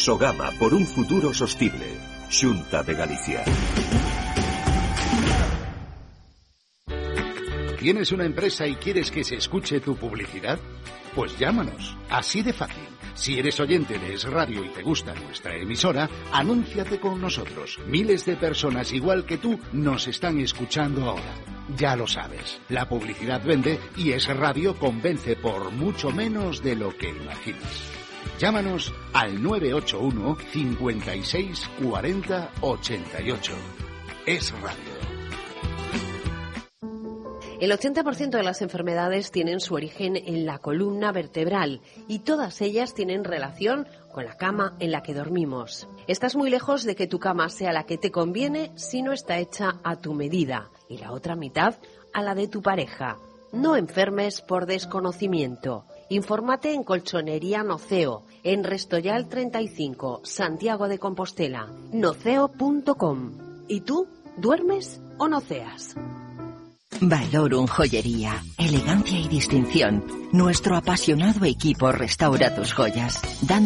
Sogama, por un futuro sostible. Xunta de Galicia. ¿Tienes una empresa y quieres que se escuche tu publicidad? Pues llámanos, así de fácil. Si eres oyente de Es Radio y te gusta nuestra emisora, anúnciate con nosotros. Miles de personas igual que tú nos están escuchando ahora. Ya lo sabes, la publicidad vende y Es Radio convence por mucho menos de lo que imaginas. Llámanos al 981 56 40 88. Es Radio. El 80% de las enfermedades tienen su origen en la columna vertebral y todas ellas tienen relación con la cama en la que dormimos. Estás muy lejos de que tu cama sea la que te conviene si no está hecha a tu medida y la otra mitad a la de tu pareja. No enfermes por desconocimiento. Infórmate en Colchonería Noceo, en Restoyal 35, Santiago de Compostela, noceo.com. ¿Y tú, duermes o noceas? Valorum Joyería, elegancia y distinción. Nuestro apasionado equipo restaura tus joyas,